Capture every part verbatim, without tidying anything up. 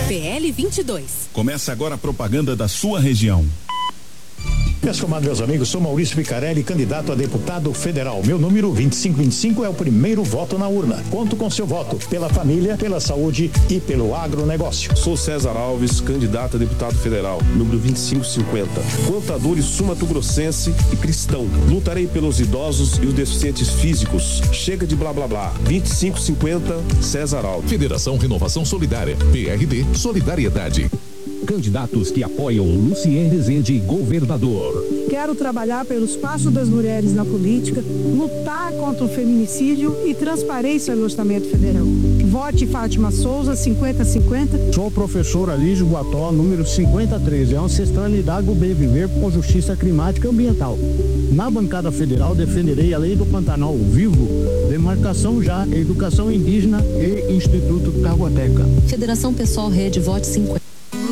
P L vinte e dois. Começa agora a propaganda da sua região. Meus comadres, meus amigos, sou Maurício Picarelli, candidato a deputado federal. Meu número vinte e cinco vinte e cinco é o primeiro voto na urna. Conto com seu voto pela família, pela saúde e pelo agronegócio. Sou César Alves, candidato a deputado federal. Número vinte e cinco cinquenta. Contador e sul-mato-grossense e cristão. Lutarei pelos idosos e os deficientes físicos. Chega de blá blá blá. vinte e cinco cinquenta, César Alves. Federação Renovação Solidária. P R D Solidariedade. Candidatos que apoiam Lucien Rezende, governador. Quero trabalhar pelo espaço das mulheres na política, lutar contra o feminicídio e transparência no orçamento federal. Vote Fátima Souza, cinquenta cinquenta. Sou o professor Alísio Guató, número cinquenta treze. É ancestralidade do bem viver com justiça climática e ambiental. Na bancada federal defenderei a lei do Pantanal Vivo, demarcação já, educação indígena e Instituto Cargoteca. Federação Pessoal Rede, vote cinquenta.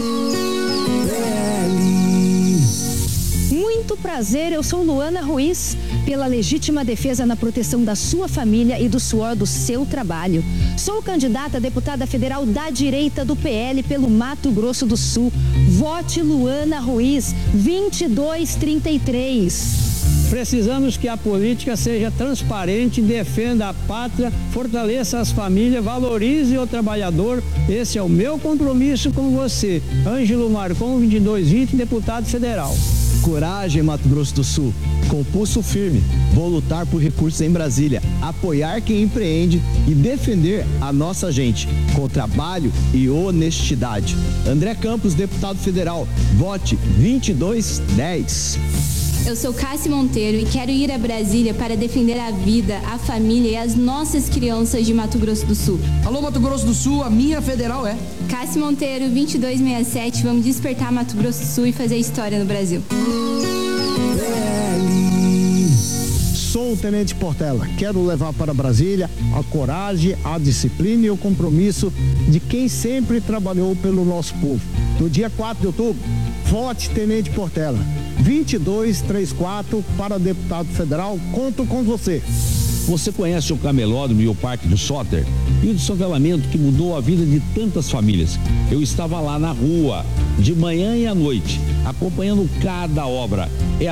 Muito prazer, eu sou Luana Ruiz, pela legítima defesa na proteção da sua família e do suor do seu trabalho. Sou candidata a deputada federal da direita do P L pelo Mato Grosso do Sul. Vote Luana Ruiz, vinte e dois trinta e três. Precisamos que a política seja transparente, defenda a pátria, fortaleça as famílias, valorize o trabalhador. Esse é o meu compromisso com você. Ângelo Marcon, vinte e dois vinte, deputado federal. Coragem, Mato Grosso do Sul. Com pulso firme, vou lutar por recursos em Brasília, apoiar quem empreende e defender a nossa gente, com trabalho e honestidade. André Campos, deputado federal, vote vinte e dois dez. Eu sou Cássia Monteiro e quero ir a Brasília para defender a vida, a família e as nossas crianças de Mato Grosso do Sul. Alô, Mato Grosso do Sul, a minha federal é... Cássia Monteiro, vinte e dois sessenta e sete, vamos despertar Mato Grosso do Sul e fazer história no Brasil. Sou o Tenente Portela. Quero levar para Brasília a coragem, a disciplina e o compromisso de quem sempre trabalhou pelo nosso povo. No dia quatro de outubro, vote Tenente Portela. vinte e dois trinta e quatro para deputado federal. Conto com você. Você conhece o camelódromo e o Parque do Soter? E o desfavelamento que mudou a vida de tantas famílias. Eu estava lá na rua, de manhã e à noite, acompanhando cada obra. É